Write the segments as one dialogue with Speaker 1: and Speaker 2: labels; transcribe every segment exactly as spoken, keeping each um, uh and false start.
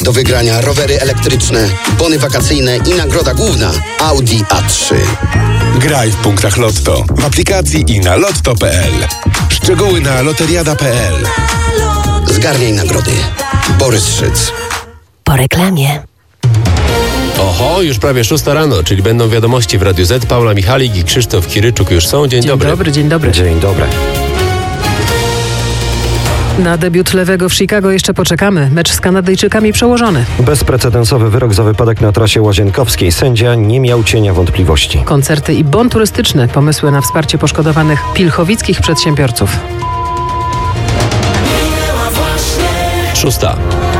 Speaker 1: Do wygrania rowery elektryczne, bony wakacyjne i nagroda główna Audi A trzy.
Speaker 2: Graj w punktach Lotto, w aplikacji i na lotto kropka p l. Szczegóły na loteriada kropka p l.
Speaker 1: Zgarniaj nagrody. Borys Szyc.
Speaker 3: Po reklamie.
Speaker 4: Oho, już prawie szósta rano, czyli będą wiadomości w Radiu Z. Paula Michalik i Krzysztof Kiryczuk już są. Dzień,
Speaker 5: Dzień
Speaker 4: dobry.
Speaker 5: dobry, dzień dobry.
Speaker 6: Dzień dobry.
Speaker 5: Na debiut lewego w Chicago jeszcze poczekamy. Mecz z Kanadyjczykami przełożony.
Speaker 6: Bezprecedensowy wyrok za wypadek na trasie łazienkowskiej. Sędzia nie miał cienia wątpliwości.
Speaker 5: Koncerty i bon turystyczny. Pomysły na wsparcie poszkodowanych pilchowickich przedsiębiorców.
Speaker 4: Szósta.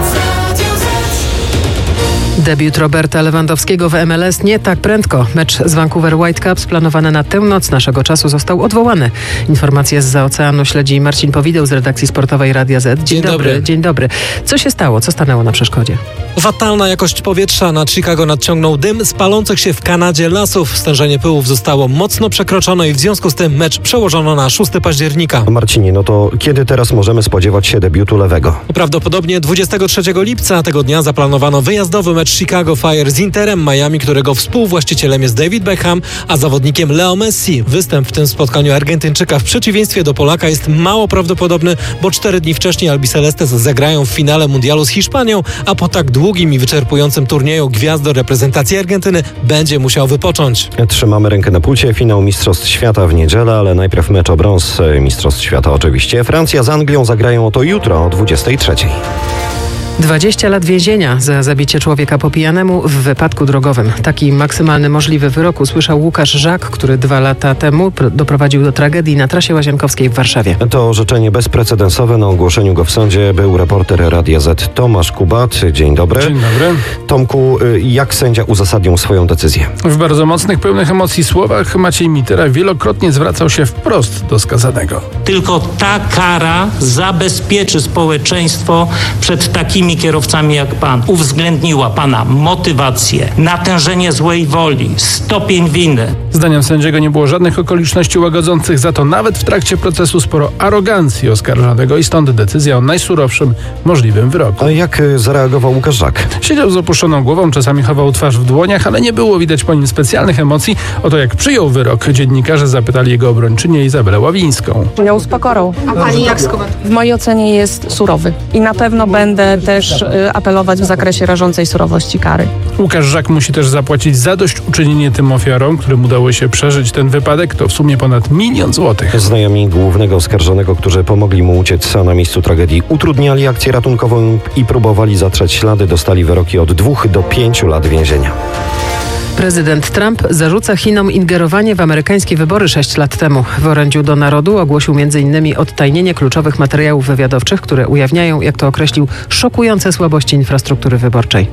Speaker 5: Debiut Roberta Lewandowskiego w M L S nie tak prędko. Mecz z Vancouver Whitecaps planowany na tę noc naszego czasu został odwołany. Informacje zza oceanu śledzi Marcin Powideł z redakcji sportowej Radia Z. Dzień,
Speaker 4: Dzień
Speaker 5: dobry.
Speaker 4: dobry.
Speaker 5: Dzień dobry. Co się stało? Co stanęło na przeszkodzie?
Speaker 7: Fatalna jakość powietrza. Nad Chicago nadciągnął dym z palących się w Kanadzie lasów. Stężenie pyłów zostało mocno przekroczone i w związku z tym mecz przełożono na szóstego października.
Speaker 6: Marcinie, no to kiedy teraz możemy spodziewać się debiutu lewego?
Speaker 7: Prawdopodobnie dwudziestego trzeciego lipca tego dnia zaplanowano wyjazdowy mecz Chicago Fire z Interem Miami, którego współwłaścicielem jest David Beckham, a zawodnikiem Leo Messi. Występ w tym spotkaniu Argentyńczyka w przeciwieństwie do Polaka jest mało prawdopodobny, bo cztery dni wcześniej Albicelestes zagrają w finale mundialu z Hiszpanią, a po tak długim i wyczerpującym turnieju gwiazdor reprezentacji Argentyny będzie musiał wypocząć.
Speaker 6: Trzymamy rękę na pulsie. Finał Mistrzostw Świata w niedzielę, ale najpierw mecz o brąz Mistrzostw Świata oczywiście. Francja z Anglią zagrają o to jutro o dwudziestej trzeciej.
Speaker 5: dwadzieścia lat więzienia za zabicie człowieka po pijanemu w wypadku drogowym. Taki maksymalny możliwy wyrok usłyszał Łukasz Żak, który dwa lata temu pr- doprowadził do tragedii na trasie łazienkowskiej w Warszawie.
Speaker 6: To orzeczenie bezprecedensowe. Na ogłoszeniu go w sądzie był reporter Radia Z Tomasz Kubat. Dzień dobry.
Speaker 8: Dzień dobry.
Speaker 6: Tomku, jak sędzia uzasadnił swoją decyzję?
Speaker 8: W bardzo mocnych, pełnych emocji słowach Maciej Mitera wielokrotnie zwracał się wprost do skazanego.
Speaker 9: Tylko ta kara zabezpieczy społeczeństwo przed takimi kierowcami jak pan. Uwzględniła pana motywację, natężenie złej woli, stopień winy.
Speaker 8: Zdaniem sędziego nie było żadnych okoliczności łagodzących, za to nawet w trakcie procesu sporo arogancji oskarżonego i stąd decyzja o najsurowszym możliwym wyroku.
Speaker 6: A jak zareagował Łukasz Żak?
Speaker 8: Siedział z opuszczoną głową, czasami chował twarz w dłoniach, ale nie było widać po nim specjalnych emocji. Oto jak przyjął wyrok, dziennikarze zapytali jego obrończynię Izabelę Ławińską.
Speaker 10: Miał z pokorą.
Speaker 11: A pani jak skomentuje?
Speaker 10: W mojej ocenie jest surowy i na pewno będę też y, apelować w zakresie rażącej surowości kary.
Speaker 8: Łukasz Żak musi też zapłacić zadośćuczynienie tym ofiarom, którym udało się przeżyć ten wypadek. To w sumie ponad milion złotych.
Speaker 6: Znajomi głównego oskarżonego, którzy pomogli mu uciec na miejscu tragedii, utrudniali akcję ratunkową i próbowali zatrzeć ślady, dostali wyroki od dwóch do pięciu lat więzienia.
Speaker 5: Prezydent Trump zarzuca Chinom ingerowanie w amerykańskie wybory sześć lat temu. W orędziu do narodu ogłosił między innymi odtajnienie kluczowych materiałów wywiadowczych, które ujawniają, jak to określił, szokujące słabości infrastruktury wyborczej.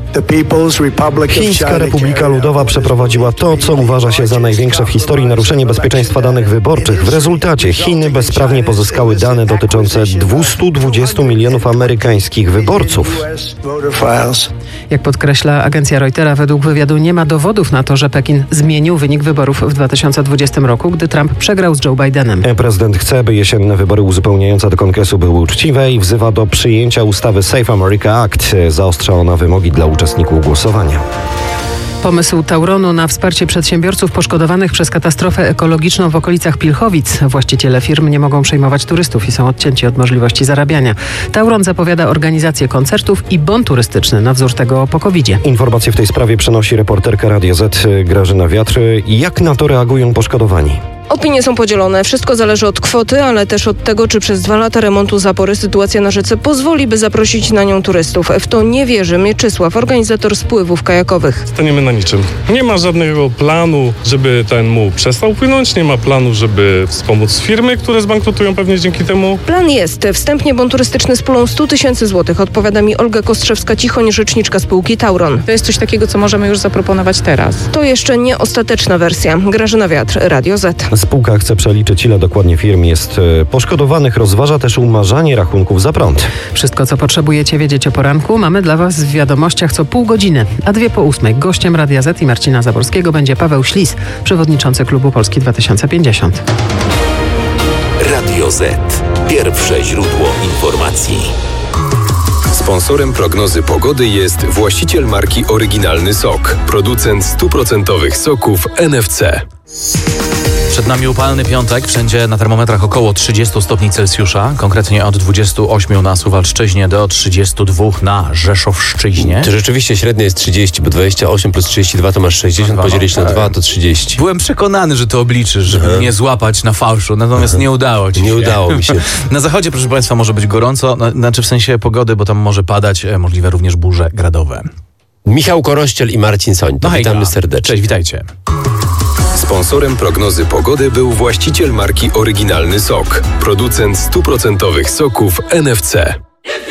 Speaker 6: Chińska Republika Ludowa przeprowadziła to, co uważa się za największe w historii naruszenie bezpieczeństwa danych wyborczych. W rezultacie Chiny bezprawnie pozyskały dane dotyczące dwieście dwadzieścia milionów amerykańskich wyborców.
Speaker 5: Jak podkreśla agencja Reutera, według wywiadu nie ma dowodów na to, że Pekin zmienił wynik wyborów w dwa tysiące dwudziestym roku, gdy Trump przegrał z Joe Bidenem.
Speaker 6: Prezydent chce, by jesienne wybory uzupełniające do kongresu były uczciwe i wzywa do przyjęcia ustawy Safe America Act. Zaostrza ona wymogi dla uczestników głosowania.
Speaker 5: Pomysł Tauronu na wsparcie przedsiębiorców poszkodowanych przez katastrofę ekologiczną w okolicach Pilchowic. Właściciele firm nie mogą przejmować turystów i są odcięci od możliwości zarabiania. Tauron zapowiada organizację koncertów i bon turystyczny na wzór tego po kowidzie.
Speaker 6: Informacje w tej sprawie przenosi reporterka Radia Z Grażyna Wiatr. Jak na to reagują poszkodowani?
Speaker 11: Opinie są podzielone. Wszystko zależy od kwoty, ale też od tego, czy przez dwa lata remontu zapory sytuacja na rzece pozwoli, by zaprosić na nią turystów. W to nie wierzy Mieczysław, organizator spływów kajakowych.
Speaker 12: Staniemy na niczym. Nie ma żadnego planu, żeby ten muł przestał płynąć. Nie ma planu, żeby wspomóc firmy, które zbankrutują pewnie dzięki temu.
Speaker 11: Plan jest. Wstępnie bon turystyczny z pulą sto tysięcy złotych. Odpowiada mi Olga Kostrzewska-Cichoń, rzeczniczka spółki Tauron.
Speaker 10: To jest coś takiego, co możemy już zaproponować teraz.
Speaker 11: To jeszcze nie ostateczna wersja. Grażyna Wiatr, Radio Z.
Speaker 6: Spółka chce przeliczyć, ile dokładnie firm jest poszkodowanych. Rozważa też umarzanie rachunków za prąd.
Speaker 5: Wszystko, co potrzebujecie wiedzieć o poranku, mamy dla Was w wiadomościach co pół godziny. A dwie po ósmej gościem Radia Z i Marcina Zaborskiego będzie Paweł Ślis, przewodniczący Klubu Polski dwa tysiące pięćdziesiąt.
Speaker 13: Radio Z. Pierwsze źródło informacji.
Speaker 2: Sponsorem prognozy pogody jest właściciel marki Oryginalny Sok, producent stuprocentowych soków N F C.
Speaker 13: Przed nami upalny piątek, wszędzie na termometrach około trzydzieści stopni Celsjusza, konkretnie od dwudziestu ośmiu na Suwalszczyźnie do trzydziestu dwóch na Rzeszowszczyźnie.
Speaker 4: To rzeczywiście średnie jest trzydzieści, bo dwadzieścia osiem plus trzydzieści dwa to masz sześćdziesiąt, podzielić na dwa to trzydzieści.
Speaker 13: Byłem przekonany, że to obliczysz, żeby Aha. mnie złapać na fałszu, natomiast Aha. nie udało ci się.
Speaker 4: Nie udało mi się.
Speaker 13: Na zachodzie, proszę Państwa, może być gorąco, znaczy w sensie pogody, bo tam może padać, możliwe również burze gradowe.
Speaker 4: Michał Korościel i Marcin Soń.
Speaker 13: No
Speaker 4: witamy serdecznie.
Speaker 13: Cześć, witajcie.
Speaker 2: Sponsorem prognozy pogody był właściciel marki Oryginalny Sok, producent stuprocentowych soków N F C.